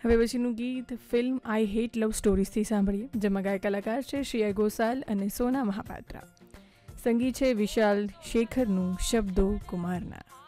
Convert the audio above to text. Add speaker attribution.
Speaker 1: હવે પછીનું ગીત ફિલ્મ આઈ હેટ લવ સ્ટોરીઝથી સાંભળીએ, જેમાં ગાયક કલાકાર છે શ્રેયા ઘોષાલ અને સોના મહાપાત્રા. સંગીત છે વિશાલ શેખરનું, શબ્દો કુમારના.